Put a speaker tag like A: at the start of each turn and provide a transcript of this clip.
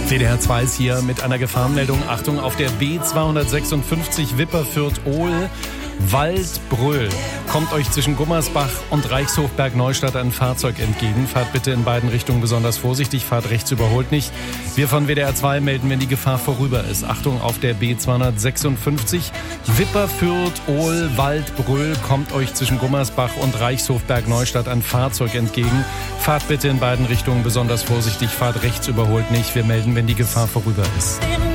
A: WDR 2 ist hier mit einer Gefahrenmeldung. Achtung, auf der B256 Wipperfürth-Ohl, Waldbröl. Kommt euch zwischen Gummersbach und Reichshofberg-Neustadt ein Fahrzeug entgegen. Fahrt bitte in beiden Richtungen besonders vorsichtig, fahrt rechts, überholt nicht. Wir von WDR 2 melden, wenn die Gefahr vorüber ist. Achtung, auf der B256 Wipperfürth-Ohl, Waldbröl. Kommt euch zwischen Gummersbach und Reichshofberg-Neustadt ein Fahrzeug entgegen. Fahrt bitte in beiden Richtungen besonders vorsichtig, fahrt rechts, überholt nicht. Wir melden, wenn die Gefahr vorüber ist.